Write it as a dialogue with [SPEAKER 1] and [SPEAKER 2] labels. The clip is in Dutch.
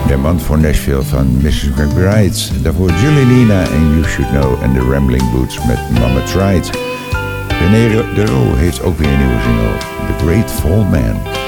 [SPEAKER 1] de man voor Nashville van Mrs. McBride. Daarvoor Julie Nina en You Should Know en de Rambling Boots met Mama Tried. René de Roo heeft ook weer een nieuwe single, The Great Fall Man.